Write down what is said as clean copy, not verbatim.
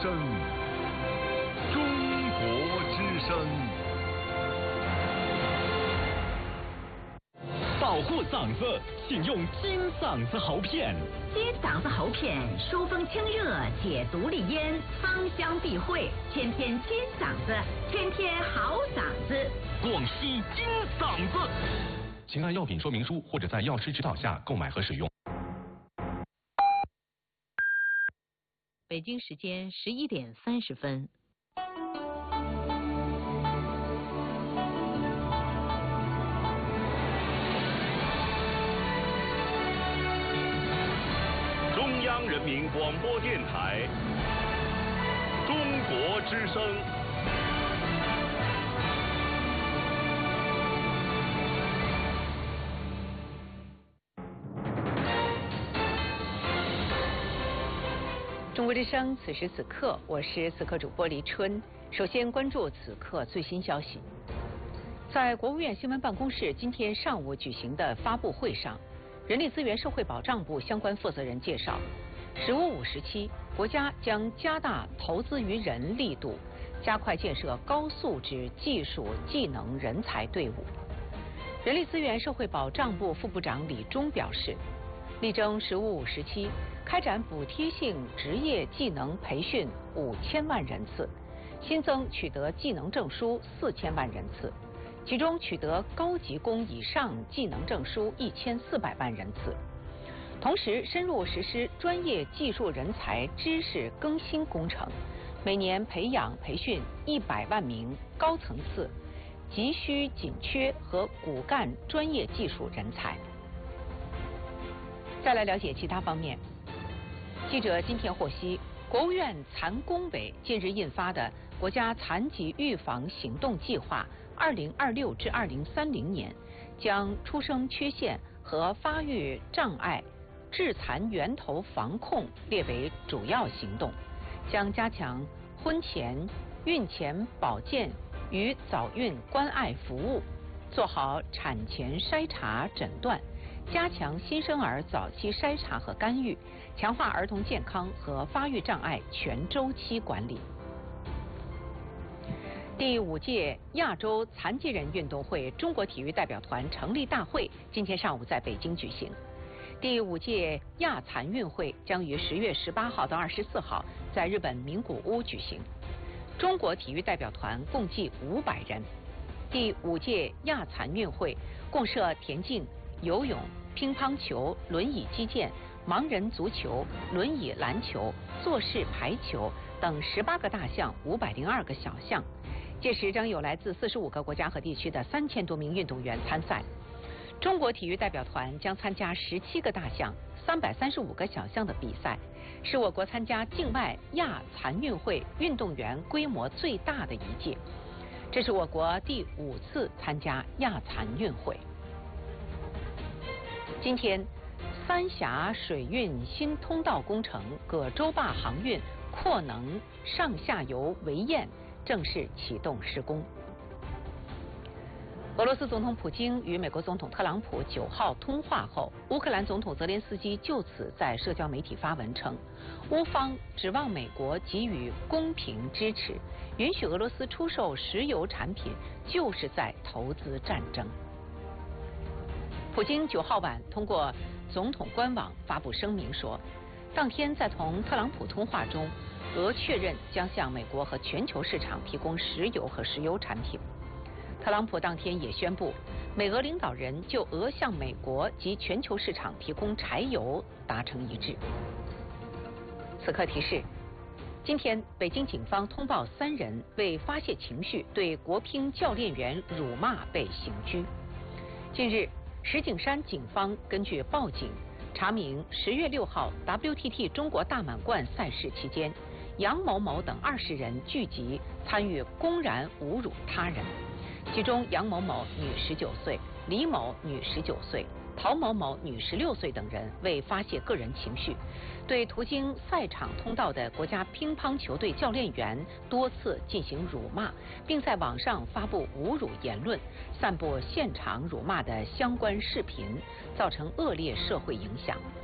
声，中国之声。保护嗓子，请用金嗓子喉片。 金嗓子喉片疏风清热，解毒利咽，芳香避秽，天天金嗓子，天天好嗓子。 广西金嗓子。请按药品说明书或者在药师指导下购买和使用。 北京时间11点30分。 中央人民广播电台，中国之声。 中国之声，此时此刻，我是此刻主播黎春。首先关注此刻最新消息。在国务院新闻办公室今天上午举行的发布会上，人力资源社会保障部相关负责人介绍，“15+5”时期，国家将加大投资于人力度，加快建设高素质技术技能人才队伍。人力资源社会保障部副部长李忠表示，力争“15+5”时期开展补贴性职业技能培训5000万人次，新增取得技能证书4000万人次，其中取得高级工以上技能证书1400万人次。同时，深入实施专业技术人才知识更新工程，每年培养培训100万名高层次、急需紧缺和骨干专业技术人才。再来了解其他方面。记者今天获悉，国务院残工委近日印发的国家残疾预防行动计划2026至2030年，将出生缺陷和发育障碍致残源头防控列为主要行动，将加强婚前、孕前保健与早孕关爱服务，做好产前筛查诊断，加强新生儿早期筛查和干预，强化儿童健康和发育障碍全周期管理。第5届亚洲残疾人运动会中国体育代表团成立大会今天上午在北京举行。第5届亚残运会将于10月18号到24号在日本名古屋举行。中国体育代表团共计500人。第5届亚残运会共设田径、游泳、乒乓球、轮椅击剑、盲人足球、轮椅篮球、坐式排球等18个大项，502个小项。届时将有来自45个国家和地区的3000多名运动员参赛。中国体育代表团将参加17个大项、335个小项的比赛，是我国参加境外亚残运会运动员规模最大的一届。这是我国第5次参加亚残运会。今天，三峡水运新通道工程葛洲坝航运扩能上下游围堰正式启动施工。俄罗斯总统普京与美国总统特朗普9号通话后，乌克兰总统泽连斯基就此在社交媒体发文称，乌方指望美国给予公平支持，允许俄罗斯出售石油产品就是在投资战争。普京9号晚通过总统官网发布声明说，当天在同特朗普通话中，俄确认将向美国和全球市场提供石油和石油产品。特朗普当天也宣布，美俄领导人就俄向美国及全球市场提供柴油达成一致。此刻提示，今天北京警方通报3人为发泄情绪对国乒教练员辱骂被刑拘。近日，石景山警方根据报警查明10月6号 WTT 中国大满贯赛事期间，杨某某等20人聚集参与公然侮辱他人，其中杨某某女19岁，李某女19岁，陶某某女16岁等人为发泄个人情绪，对途经赛场通道的国家乒乓球队教练员多次进行辱骂，并在网上发布侮辱言论，散布现场辱骂的相关视频，造成恶劣社会影响。